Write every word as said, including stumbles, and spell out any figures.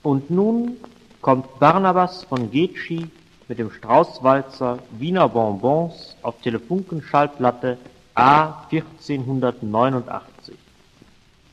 Und nun kommt Barnabas von Getschi mit dem Straußwalzer Wiener Bonbons auf Telefunken-Schallplatte A vierzehnhundertneunundachtzig.